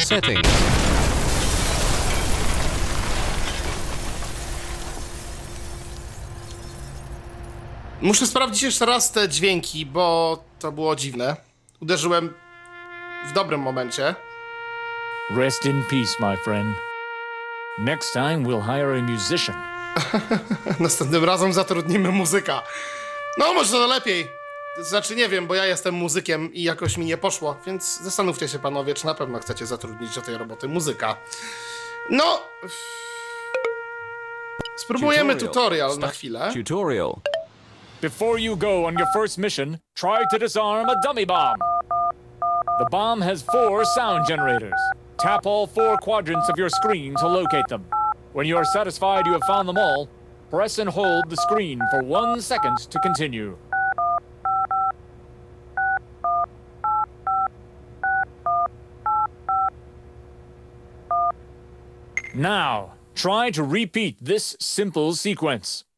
Settings. Muszę sprawdzić jeszcze raz te dźwięki, bo to było dziwne. Uderzyłem w dobrym momencie. Rest in peace, my friend. Next time we'll hire a musician. Następnym razem zatrudnimy muzyka. No, może to lepiej. Znaczy, nie wiem, bo ja jestem muzykiem i jakoś mi nie poszło, więc zastanówcie się, panowie, czy na pewno chcecie zatrudnić do tej roboty muzyka. No... Spróbujemy tutorial na chwilę. Tutorial. Before you go on your first mission, try to disarm a dummy bomb. The bomb has 4 sound generators. Tap all 4 quadrants of your screen to locate them. When you are satisfied you have found them all, press and hold the screen for 1 second to continue. Now, try to repeat this simple sequence.